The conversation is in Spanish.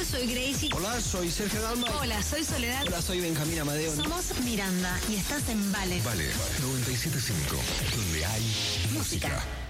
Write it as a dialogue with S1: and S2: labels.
S1: soy Gracie.
S2: Hola, soy Sergio Dalma.
S1: Hola, soy Soledad.
S2: Hola, soy Benjamín Amadeo.
S1: Somos Miranda y estás en Vale.
S3: Vale, 97.5, donde hay música.